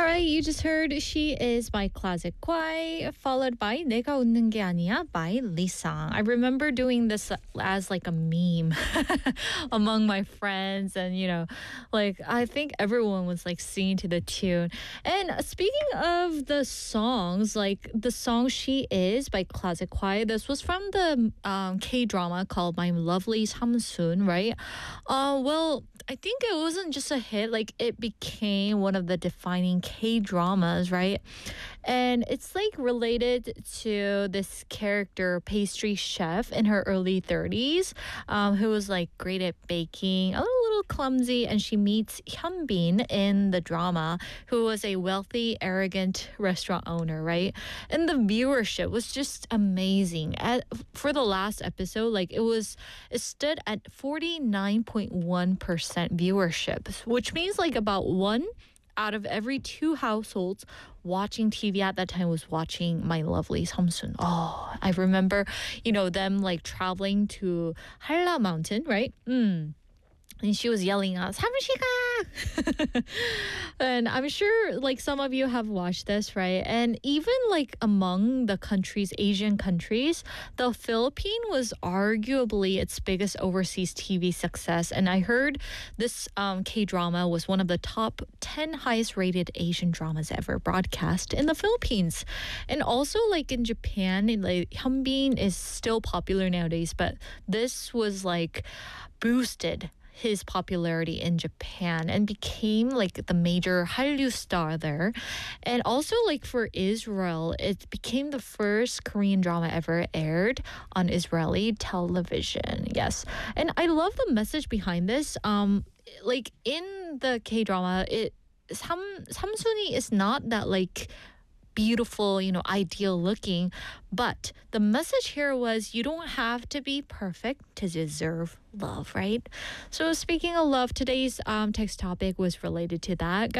right, you just heard She Is by Classic Kwai, followed by 내가 웃는 게 아니야 by Lisang. I remember doing this as like a meme among my friends, and like I think everyone was like singing to the tune. And speaking of the songs, like the song She Is by Classic Kwai, this was from the K-drama called My Lovely Samsoon, right? Well, I think it wasn't just a hit, like it became one of the defining K-dramas, right? And it's like related to this character, pastry chef in her early 30s, who was like great at baking, a little clumsy, and she meets Hyunbin in the drama, who was a wealthy, arrogant restaurant owner, right? And the viewership was just amazing. For the last episode, like it stood at 49.1% viewership, which means like about one out of every two households watching TV at that time was watching My Lovely Samsoon. Oh, I remember, them like traveling to Halla Mountain, right? And she was yelling out, "삼시가!" And I'm sure like some of you have watched this, right? And even like among the countries, Asian countries, the Philippines was arguably its biggest overseas TV success. And I heard this K-drama was one of the top 10 highest rated Asian dramas ever broadcast in the Philippines. And also like in Japan, like Hyunbin is still popular nowadays, but this was like boosted his popularity in Japan and became like the major Hallyu star there. And also like for Israel, it became the first Korean drama ever aired on Israeli television. Yes. And I love the message behind this. Like in the K-drama, Samsuni is not that like beautiful, ideal looking, but the message here was you don't have to be perfect to deserve love, right? So speaking of love, today's text topic was related to that.